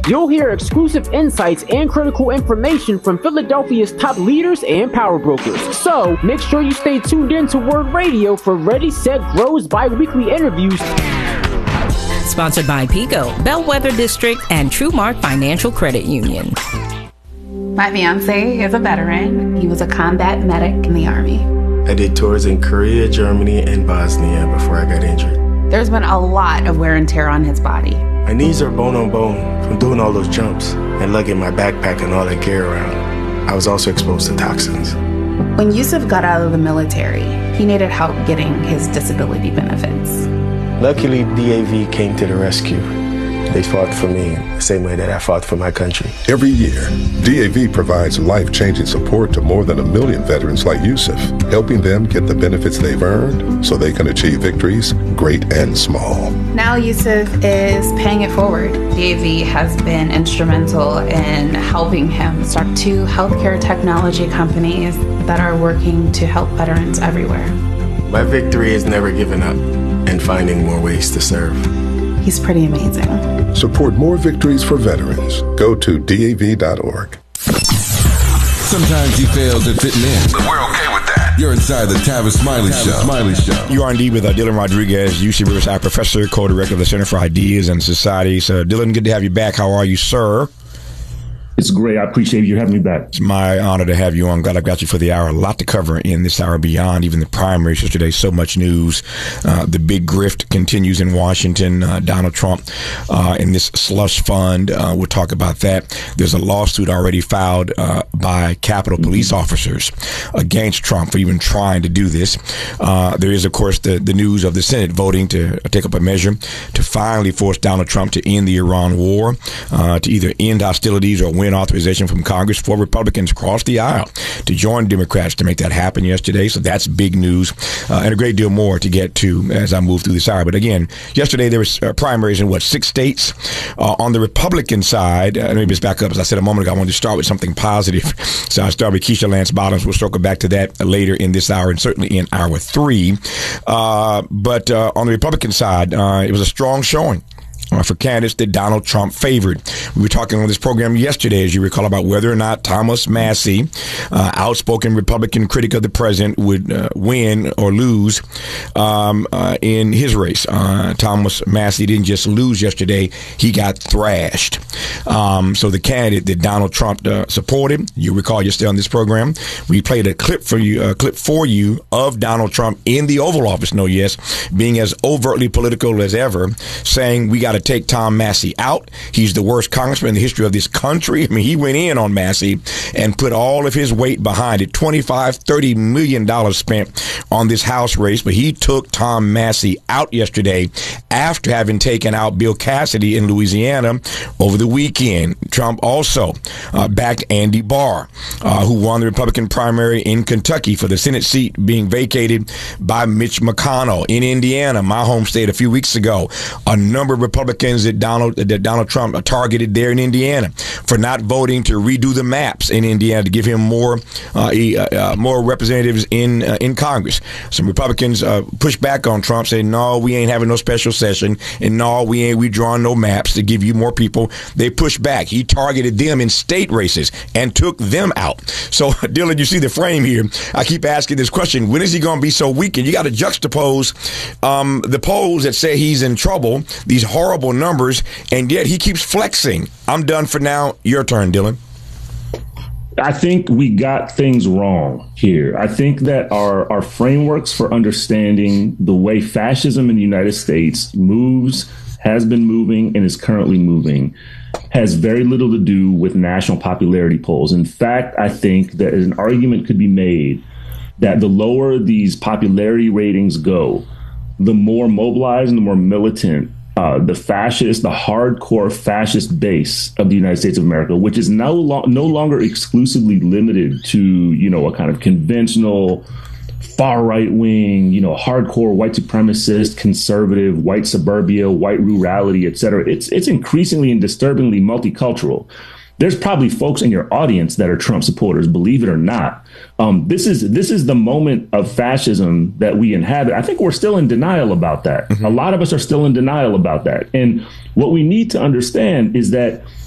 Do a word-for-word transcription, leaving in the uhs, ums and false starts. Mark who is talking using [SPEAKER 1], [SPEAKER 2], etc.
[SPEAKER 1] You'll hear exclusive insights and critical information from Philadelphia's top leaders and power brokers. So make sure you stay tuned in to Word Radio for Ready, Set, Grow's bi-weekly interviews.
[SPEAKER 2] Sponsored by PECO, Bellwether District, and TrueMark Financial Credit Union.
[SPEAKER 3] My fiance is a veteran. He was a combat medic in the Army.
[SPEAKER 4] I did tours in Korea, Germany, and Bosnia before I got injured.
[SPEAKER 3] There's been a lot of wear and tear on his body.
[SPEAKER 4] My knees are bone on bone from doing all those jumps and lugging my backpack and all that gear around. I was also exposed to toxins.
[SPEAKER 3] When Yusuf got out of the military, he needed help getting his disability benefits.
[SPEAKER 4] Luckily, D A V came to the rescue. They fought for me the same way that I fought for my country.
[SPEAKER 5] Every year, D A V provides life-changing support to more than a million veterans like Yusuf, helping them get the benefits they've earned so they can achieve victories, great and small.
[SPEAKER 3] Now Yusuf is paying it forward. D A V has been instrumental in helping him start two healthcare technology companies that are working to help veterans everywhere.
[SPEAKER 4] My victory is never giving up and finding more ways to serve.
[SPEAKER 3] He's pretty amazing.
[SPEAKER 5] Support more victories for veterans. Go to D A V dot org.
[SPEAKER 6] Sometimes you fail to fit in, but we're okay with that. You're inside the Tavis Smiley Show. Smiley Show.
[SPEAKER 7] You are indeed with uh, Dylan Rodriguez, U C Riverside professor, co-director of the Center for Ideas and Society. So, Dylan, good to have you back. How are you, sir?
[SPEAKER 8] It's great. I appreciate you having me back.
[SPEAKER 7] It's my honor to have you on. Glad I've got you for the hour. A lot to cover in this hour beyond even the primaries yesterday. So much news. Uh, the big grift continues in Washington. Uh, Donald Trump uh, in this slush fund. Uh, we'll talk about that. There's a lawsuit already filed uh, by Capitol police officers against Trump for even trying to do this. Uh, there is, of course, the, the news of the Senate voting to take up a measure to finally force Donald Trump to end the Iran war, uh, to either end hostilities or win authorization from Congress. Four Republicans crossed the aisle to join Democrats to make that happen yesterday. So that's big news, uh, and a great deal more to get to as I move through this hour. But again, yesterday there was uh, primaries in what, six states? Uh, on the Republican side, uh, let me just back up. As I said a moment ago, I wanted to start with something positive. So I started with Keisha Lance Bottoms. We'll circle back to that later in this hour and certainly in hour three. Uh, but uh, on the Republican side, uh, it was a strong showing Uh, for candidates that Donald Trump favored. We were talking on this program yesterday, as you recall, about whether or not Thomas Massie, uh, outspoken Republican critic of the president, would uh, win or lose um, uh, in his race. Uh, Thomas Massie didn't just lose yesterday, he got thrashed. Um, so the candidate that Donald Trump uh, supported, you recall yesterday on this program, we played a clip for you, a clip for you of Donald Trump in the Oval Office, no yes, being as overtly political as ever, saying we got to take Tom Massie out. He's the worst congressman in the history of this country. I mean, he went in on Massie and put all of his weight behind it. twenty-five, thirty million dollars spent on this House race, but he took Tom Massie out yesterday after having taken out Bill Cassidy in Louisiana over the weekend. Trump also uh, backed Andy Barr, uh, who won the Republican primary in Kentucky for the Senate seat being vacated by Mitch McConnell. In Indiana, my home state, a few weeks ago, a number of Republicans that Donald that Donald Trump targeted there in Indiana for not voting to redo the maps in Indiana to give him more uh, uh, more representatives in uh, in Congress. Some Republicans uh, pushed back on Trump, saying, "No, we ain't having no special session, and no, we ain't we drawing no maps to give you more people." They pushed back. He targeted them in state races and took them out. So, Dylan, you see the frame here. I keep asking this question: when is he going to be so weak? And you got to juxtapose um, the polls that say he's in trouble, these horrible numbers, and yet he keeps flexing. I'm done for now. Your turn, Dylan.
[SPEAKER 8] I think we got things wrong here. I think that our, our frameworks for understanding the way fascism in the United States moves, has been moving, and is currently moving has very little to do with national popularity polls. In fact, I think that an argument could be made that the lower these popularity ratings go, the more mobilized and the more militant Uh, the fascist, the hardcore fascist base of the United States of America, which is no, lo- no longer exclusively limited to, you know, a kind of conventional far right wing, you know, hardcore white supremacist, conservative, white suburbia, white rurality, et cetera. It's, it's increasingly and disturbingly multicultural. There's probably folks in your audience that are Trump supporters, believe it or not. Um, this is this is the moment of fascism that we inhabit. I think we're still in denial about that. Mm-hmm. A lot of us are still in denial about that. And what we need to understand is that